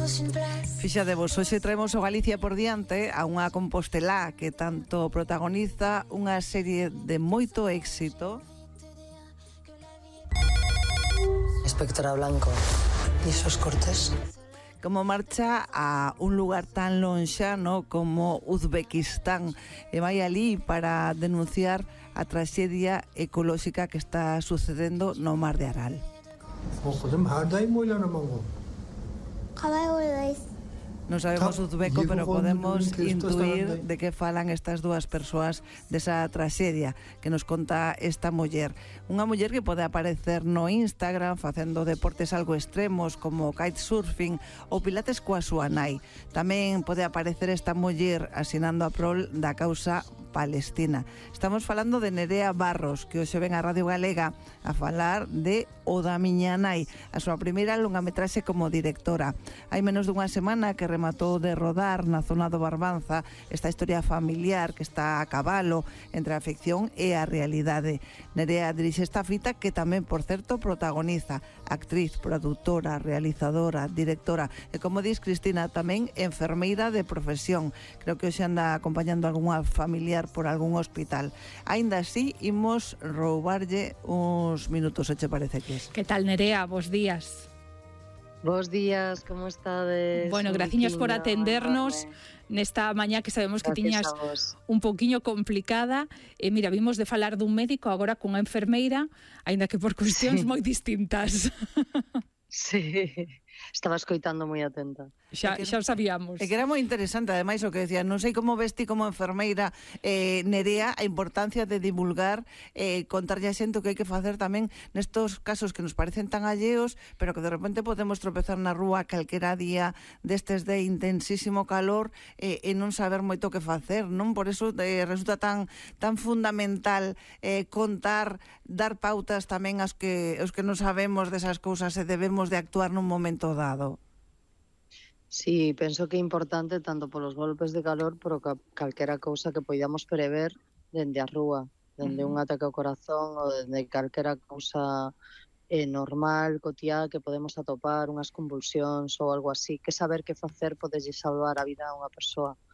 Fixadevos, hoxe traemos o Galicia por diante a unha Compostelá que tanto protagoniza unha serie de moito éxito. Inspectora Blanco, ¿y esos cortes? Como marcha a un lugar tan lonxano como Uzbekistán e vai ali para denunciar a traxedia ecolóxica que está sucedendo no Mar de Aral. Non sabemos uzbeco, pero podemos intuir de que falan estas dúas persoas desa traxedia que nos conta esta muller. Unha muller que pode aparecer no Instagram facendo deportes algo extremos como kitesurfing ou pilates coa súa nai. Tamén pode aparecer esta muller asinando a prol da causa palestina. Estamos falando de Nerea Barros, que hoxe ven a Radio Galega a falar de O da miña nai, a súa primeira longametraxe como directora. Hai menos dunha semana que rematou de rodar na zona do Barbanza esta historia familiar que está a cabalo entre a ficción e a realidade. Nerea dirixe esta fita que tamén, por certo, protagoniza. Actriz, produtora, realizadora, directora e, como dis Cristina, tamén enfermeira de profesión. Creo que hoxe anda acompañando algunha familiar por algún hospital. Aínda así, imos roubarlle uns minutos, se che parece que es. Que tal, Nerea? Bos días. Bos días, como estades? Bueno, graciñas por atendernos nesta mañá que sabemos que tiñas un poquiño complicada. Mira, vimos de falar dun médico agora cunha enfermeira, aínda que por cuestións moi distintas. Sí, estaba escoitando moi atenta. Xa o sabíamos. E que era moi interesante, ademais, o que decía, non sei como vesti como enfermeira, Nerea, a importancia de divulgar, contarlle a xente o que hai que facer tamén nestos casos que nos parecen tan alleos, pero que de repente podemos tropezar na rúa calquera día destes de intensísimo calor e non saber moito o que facer, non? Por eso resulta tan fundamental contar, dar pautas tamén aos que non sabemos desas cousas e debemos de actuar nun momento dado. Sí, penso que é importante tanto polos golpes de calor, pero calquera cousa que poidamos prever dende a rúa, dende un ataque ao corazón ou dende calquera cousa normal, cotiá, que podemos atopar, unhas convulsións ou algo así, que saber que facer podelle salvar a vida a unha persoa.